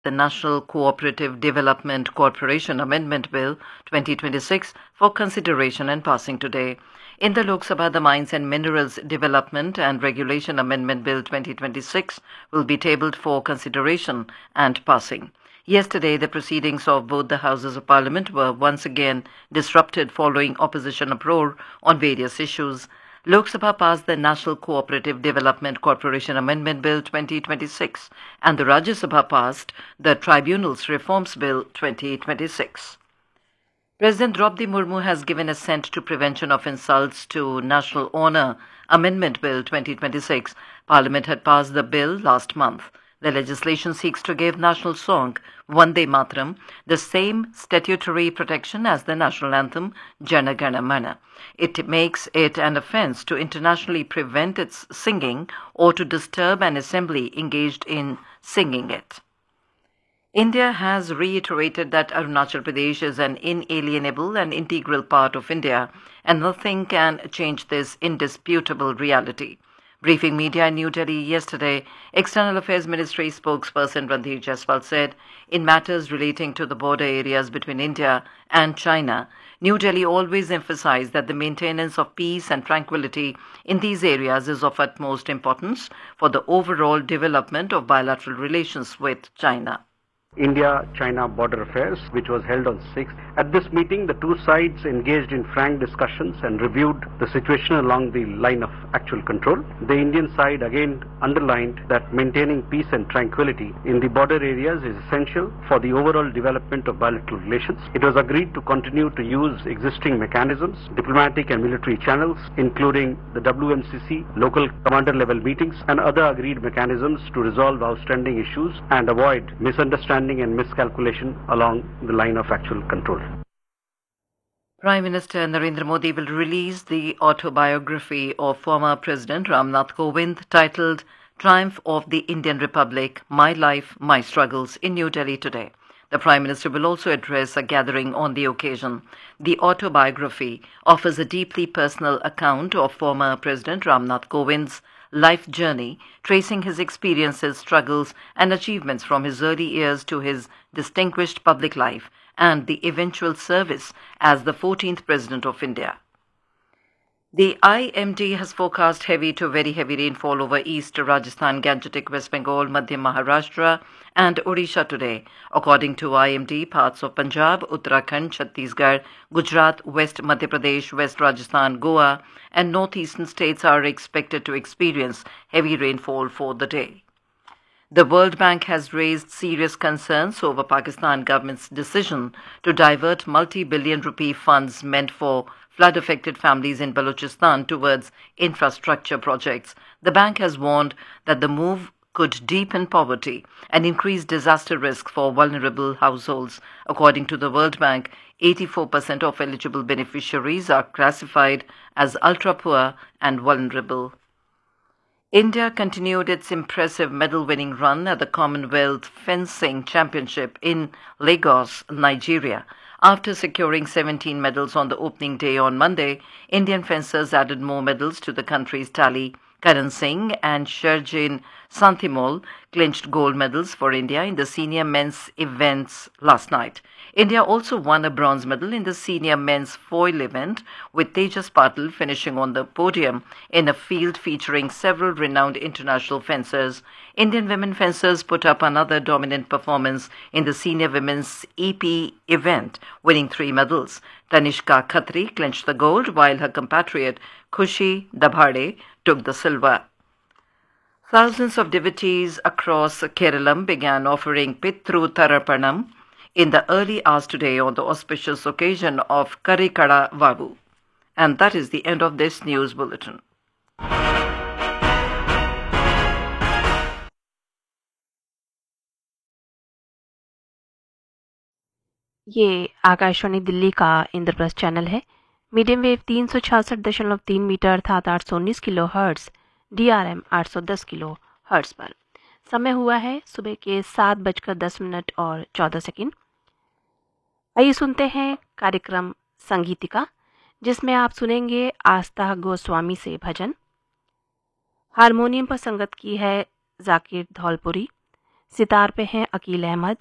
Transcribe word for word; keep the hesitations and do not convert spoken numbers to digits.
the National Cooperative Development Corporation Amendment Bill twenty twenty-six for consideration and passing today. In the Lok Sabha, the Mines and Minerals Development and Regulation Amendment Bill twenty twenty-six will be tabled for consideration and passing. Yesterday, the proceedings of both the Houses of Parliament were once again disrupted following opposition uproar on various issues. Lok Sabha passed the National Cooperative Development Corporation Amendment Bill twenty twenty-six and the Rajya Sabha passed the Tribunals Reforms Bill twenty twenty-six. President Draupadi Murmu has given assent to Prevention of Insults to National Honour Amendment Bill twenty twenty-six. Parliament had passed the bill last month. The legislation seeks to give national song Vande Mataram the same statutory protection as the national anthem Jana Gana Mana. It makes it an offence to internationally prevent its singing or to disturb an assembly engaged in singing it. India has reiterated that Arunachal Pradesh is an inalienable and integral part of India, and nothing can change this indisputable reality. Briefing media in New Delhi yesterday, External Affairs Ministry spokesperson Randhir Jaiswal said, in matters relating to the border areas between India and China, New Delhi always emphasized that the maintenance of peace and tranquility in these areas is of utmost importance for the overall development of bilateral relations with China. India-China Border Affairs, which was held on sixth. At this meeting, the two sides engaged in frank discussions and reviewed the situation along the line of actual control. The Indian side again underlined that maintaining peace and tranquility in the border areas is essential for the overall development of bilateral relations. It was agreed to continue to use existing mechanisms, diplomatic and military channels, including the W M C C, local commander level meetings, and other agreed mechanisms to resolve outstanding issues and avoid misunderstanding and miscalculation along the line of actual control. Prime Minister Narendra Modi will release the autobiography of former President Ramnath Kovind titled Triumph of the Indian Republic, My Life, My Struggles in New Delhi today. The Prime Minister will also address a gathering on the occasion. The autobiography offers a deeply personal account of former President Ramnath Kovind's life journey, tracing his experiences, struggles, and achievements from his early years to his distinguished public life and the eventual service as the fourteenth President of India. The I M D has forecast heavy to very heavy rainfall over East Rajasthan, Gangetic West Bengal, Madhya Maharashtra and Odisha today. According to I M D, parts of Punjab, Uttarakhand, Chhattisgarh, Gujarat, West Madhya Pradesh, West Rajasthan, Goa and northeastern states are expected to experience heavy rainfall for the day. The World Bank has raised serious concerns over Pakistan government's decision to divert multi-billion rupee funds meant for flood-affected families in Balochistan towards infrastructure projects. The bank has warned that the move could deepen poverty and increase disaster risk for vulnerable households. According to the World Bank, eighty-four percent of eligible beneficiaries are classified as ultra-poor and vulnerable. India continued its impressive medal-winning run at the Commonwealth Fencing Championship in Lagos, Nigeria. After securing seventeen medals on the opening day on Monday, Indian fencers added more medals to the country's tally. Karan Singh and Sherjin Santhimol clinched gold medals for India in the senior men's events last night. India also won a bronze medal in the senior men's foil event, with Tejas Patil finishing on the podium in a field featuring several renowned international fencers. Indian women fencers put up another dominant performance in the senior women's E P event, winning three medals. Tanishka Khatri clinched the gold, while her compatriot Khushi Dabhade took the silver. Thousands of devotees across Kerala began offering Pitru Tarapanam in the early hours today on the auspicious occasion of Karikada Vavu. And that is the end of this news bulletin. ये आकाशवाणी दिल्ली का Indraprastha channel है। Medium wave तीन सौ छियासठ दशमलव तीन metre अर्थात आठ सौ उन्नीस kilo hertz, D R M आठ सौ दस किलो हर्ट्स पर। समय हुआ है सुबह के सात बजकर दस मिनट और चौदह सेकंड। आइए सुनते हैं कार्यक्रम संगीतिका, जिसमें आप सुनेंगे आस्था गोस्वामी से भजन। हारमोनियम पर संगत की है जाकिर धौलपुरी, सितार पे हैं अकील अहमद,